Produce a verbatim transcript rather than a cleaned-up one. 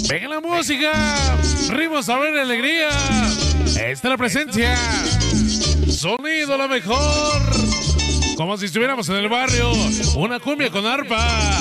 Venga la música, ritmo, sabor y alegría. Esta es la presencia. Sonido la mejor. Como si estuviéramos en el barrio. Una cumbia con arpa.